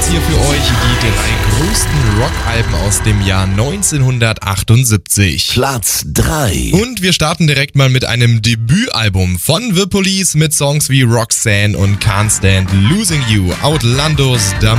jetzt hier für euch die 3 größten Rockalben aus dem Jahr 1978. Platz 3. Und wir starten direkt mal mit einem Debütalbum von The Police mit Songs wie Roxanne und Can't Stand Losing You, Outlandos,